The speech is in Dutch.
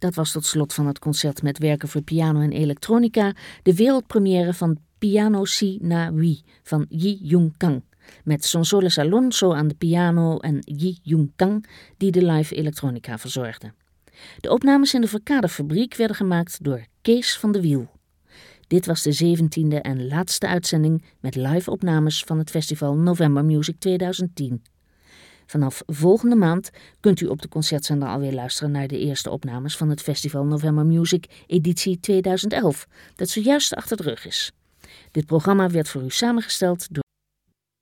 Dat was tot slot van het concert met werken voor piano en elektronica de wereldpremière van Piano Si Na Oui van Yi Jung Kang, met Sonsoles Alonso aan de piano en Yi Jung Kang die de live elektronica verzorgde. De opnames in de Verkadefabriek werden gemaakt door Kees van de Wiel. Dit was de 17e en laatste uitzending met live opnames van het festival November Music 2010. Vanaf volgende maand kunt u op de concertzender alweer luisteren naar de eerste opnames van het festival November Music editie 2011, dat zojuist achter de rug is. Dit programma werd voor u samengesteld door